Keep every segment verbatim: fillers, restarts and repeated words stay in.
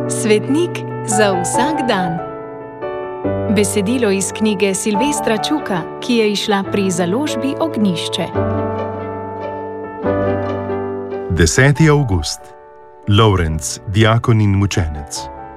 Svetnik za vsak dan. Besedilo iz knjige Silvestra Čuka, ki je izšla pri založbi Ognjišče. deseti avgust. Lovrenc, diakon in mučenec.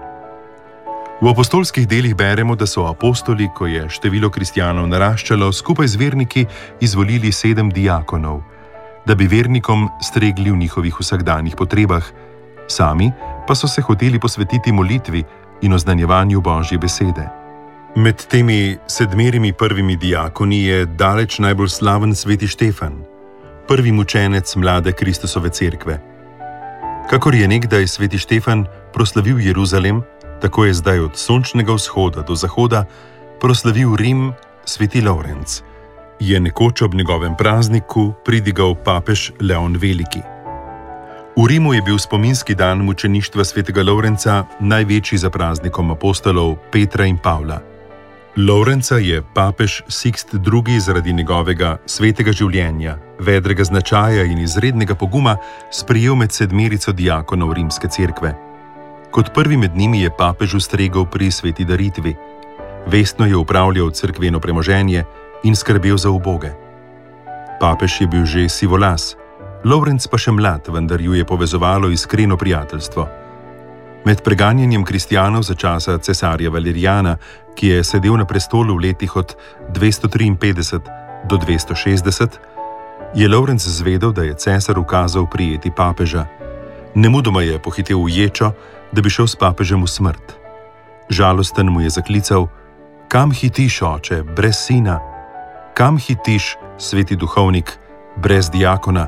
V apostolskih delih beremo, da so apostoli, ko je število kristjanov naraščalo, skupaj z verniki izvolili sedem diakonov, da bi vernikom stregli v njihovih vsakdanjih potrebah, sami pa so se hoteli posvetiti molitvi in oznanjevanju Božje besede. Med temi sedmerimi prvimi diakoni je daleč najbolj slaven sveti Štefan, prvi mučenec mlade Kristusove cerkve. Kakor je nekdaj sveti Štefan proslavil Jeruzalem, tako je zdaj od sončnega vzhoda do zahoda proslavil Rim sveti Lovrenc. Je nekoč ob njegovem prazniku pridigal papež Leon Veliki. V Rimu je bil spominski dan mučeništva svetega Lovrenca največji za praznikom apostolov Petra in Pavla. Lovrenca je papež Sixt drugi zaradi njegovega svetega življenja, vedrega značaja in izrednega poguma sprejel med sedmerico diakonov rimske cerkve. Kot prvi med njimi je papež ustregel pri sveti daritvi. Vestno je upravljal cerkveno premoženje in skrbel za uboge. Papež je bil že sivolas, Lovrenc pa še mlad, vendar ju je povezovalo iskreno prijateljstvo. Med preganjanjem kristjanov za časa cesarja Valerijana, ki je sedel na prestolu v letih od dvesto triinpetdeset do dvesto šestdeset, je Lovrenc zvedel, da je cesar ukazal prijeti papeža. Nemudoma je pohitel v ječo, da bi šel s papežem v smrt. Žalosten mu je zaklical: "Kam hitiš, oče, brez sina? Kam hitiš, sveti duhovnik, brez diakona?"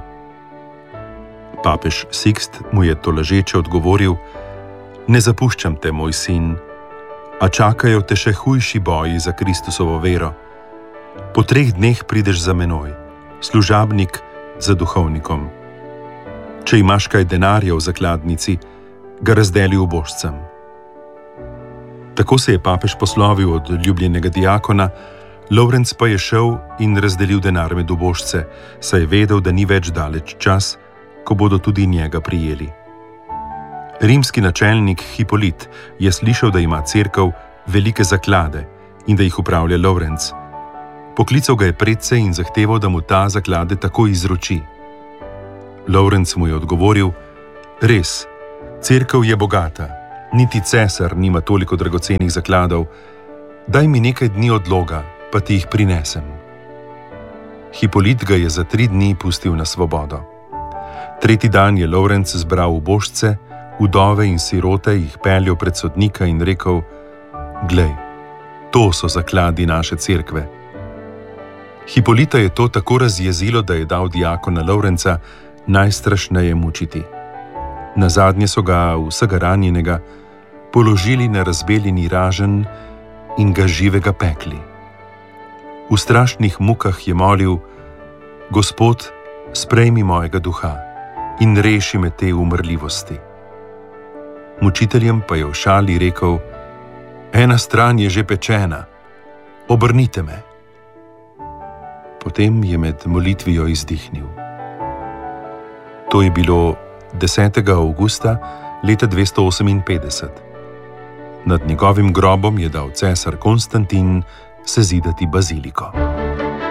Papež Sixt mu je tolažeče odgovoril: "Ne zapuščam te, moj sin, a čakajo te še hujši boji za Kristusovo vero. Po treh dneh prideš za menoj, služabnik za duhovnikom. Če imaš kaj denarja v zakladnici, ga razdeli ubožcem." Tako se je papež poslovil od ljubljenega diakona, Lovrenc pa je šel in razdelil denar med ubožce, saj je vedel, da ni več daleč čas, ko bodo tudi njega prijeli. Rimski načelnik Hipolit je slišal, da ima cerkev velike zaklade in da jih upravlja Lovrenc. Poklical ga je predse in zahteval, da mu ta zaklade takoj izroči. Lovrenc mu je odgovoril: "Res, cerkev je bogata, niti cesar nima toliko dragocenih zakladov, daj mi nekaj dni odloga, pa ti jih prinesem." Hipolit ga je za tri dni pustil na svobodo. Tretji dan je Lovrenc zbral ubožce, vdove in sirote, jih peljal pred sodnika in rekel: "Glej, to so zakladi naše cerkve." Hipolita je to tako razjezilo, da je dal diakona Lovrenca najstrašneje mučiti. Nazadnje so ga, vsega ranjenega, položili na razbeljeni raženj in ga živega pekli. V strašnih mukah je molil: "Gospod, sprejmi mojega duha in reši me te umrljivosti." Mučiteljem pa je v šali rekel: "Ena stran je že pečena, obrnite me." Potem je med molitvijo izdihnil. To je bilo desetega avgusta leta dvesto oseminpetdeset. Nad njegovim grobom je dal cesar Konstantin sezidati baziliko.